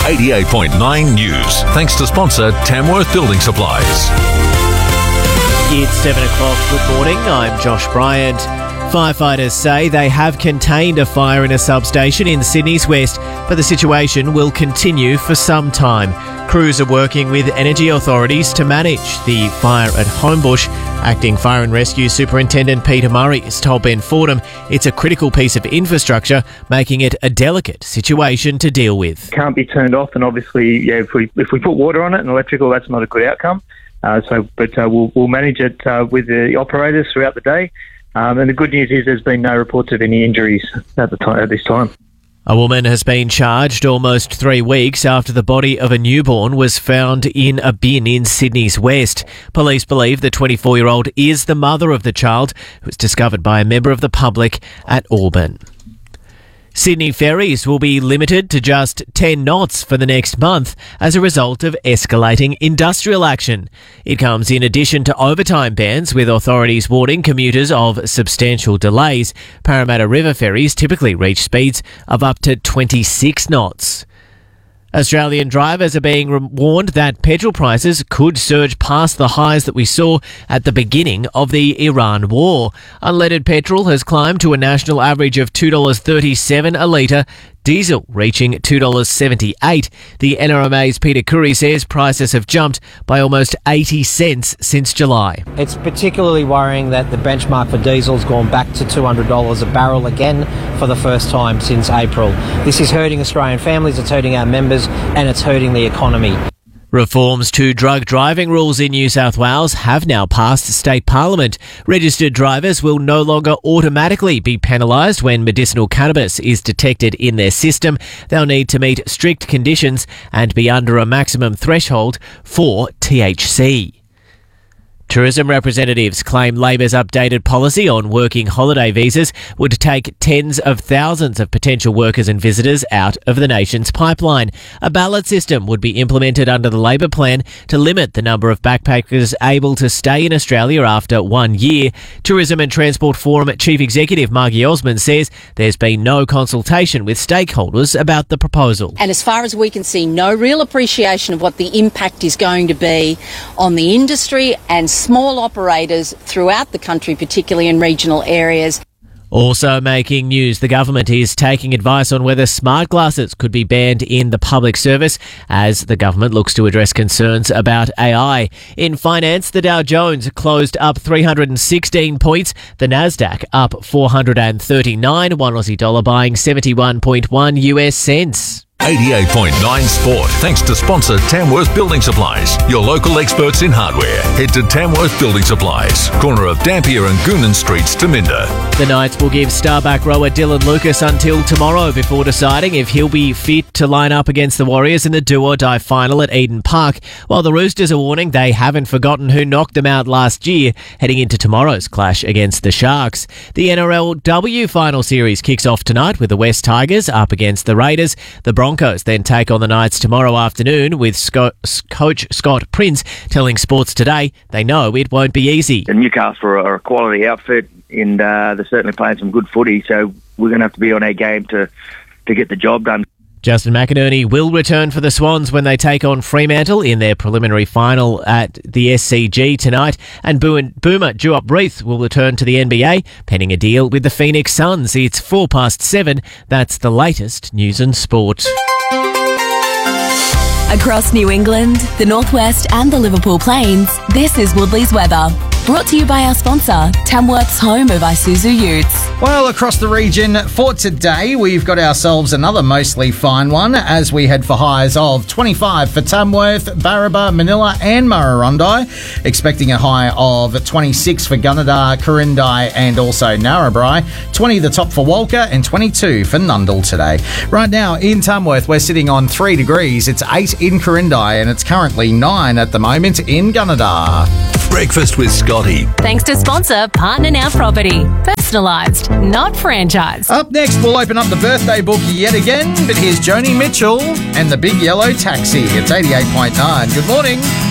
88.9 News. Thanks to sponsor Tamworth Building Supplies. It's 7 o'clock. Good morning. I'm Josh Bryant. Firefighters say they have contained a fire in a substation in Sydney's west, but the situation will continue for some time. Crews are working with energy authorities to manage the fire at Homebush. Acting Fire and Rescue Superintendent Peter Murray has told Ben Fordham it's a critical piece of infrastructure, making it a delicate situation to deal with. Can't be turned off, and obviously, if we put water on it and electrical, that's not a good outcome. We'll manage it with the operators throughout the day. And the good news is there's been no reports of any injuries at this time. A woman has been charged almost 3 weeks after the body of a newborn was found in a bin in Sydney's west. Police believe the 24-year-old is the mother of the child, who was discovered by a member of the public at Auburn. Sydney ferries will be limited to just 10 knots for the next month as a result of escalating industrial action. It comes in addition to overtime bans, with authorities warning commuters of substantial delays. Parramatta River ferries typically reach speeds of up to 26 knots. Australian drivers are being warned that petrol prices could surge past the highs that we saw at the beginning of the Iran war. Unleaded petrol has climbed to a national average of $2.37 a litre, diesel reaching $2.78. The NRMA's Peter Curry says prices have jumped by almost 80 cents since July. It's particularly worrying that the benchmark for diesel has gone back to $200 a barrel again for the first time since April. This is hurting Australian families, it's hurting our members, and it's hurting the economy. Reforms to drug driving rules in New South Wales have now passed state parliament. Registered drivers will no longer automatically be penalised when medicinal cannabis is detected in their system. They'll need to meet strict conditions and be under a maximum threshold for THC. Tourism representatives claim Labor's updated policy on working holiday visas would take tens of thousands of potential workers and visitors out of the nation's pipeline. A ballot system would be implemented under the Labor plan to limit the number of backpackers able to stay in Australia after 1 year. Tourism and Transport Forum Chief Executive Margie Osman says there's been no consultation with stakeholders about the proposal. And as far as we can see, no real appreciation of what the impact is going to be on the industry and small operators throughout the country, particularly in regional areas. Also making news, the government is taking advice on whether smart glasses could be banned in the public service as the government looks to address concerns about AI. In finance, the Dow Jones closed up 316 points, the Nasdaq up 439, one Aussie dollar buying 71.1 US cents. 88.9 Sport. Thanks to sponsor Tamworth Building Supplies, your local experts in hardware. Head to Tamworth Building Supplies, corner of Dampier and Goonan Streets to Minda. The Knights will give star-back rower Dylan Lucas until tomorrow before deciding if he'll be fit to line up against the Warriors in the do-or-die final at Eden Park, while the Roosters are warning they haven't forgotten who knocked them out last year, heading into tomorrow's clash against the Sharks. The NRLW final series kicks off tonight with the West Tigers up against the Raiders. The Broncos then take on the Knights tomorrow afternoon, with coach Scott Prince telling Sports Today they know it won't be easy. The Newcastle are a quality outfit, and they're certainly playing some good footy, so we're going to have to be on our game to get the job done. Justin McInerney will return for the Swans when they take on Fremantle in their preliminary final at the SCG tonight, and Boomer Duop-Reith will return to the NBA, pending a deal with the Phoenix Suns. It's 7:04. That's the latest news and sport. Across New England, the Northwest and the Liverpool Plains, this is Woodley's weather. Brought to you by our sponsor, Tamworth's home of Isuzu Utes. Well, across the region for today, we've got ourselves another mostly fine one as we head for highs of 25 for Tamworth, Barraba, Manila and Murrurundi. Expecting a high of 26 for Gunnedah, Corindai and also Narrabri. 20 the top for Walker and 22 for Nundle today. Right now in Tamworth, we're sitting on 3 degrees. It's 8 in Corindai and it's currently 9 at the moment in Gunnedah. Breakfast with Scotty. Thanks to sponsor Partner Now Property. Personalised, not franchised. Up next, we'll open up the birthday book yet again, but here's Joni Mitchell and the Big Yellow Taxi. It's 88.9. Good morning.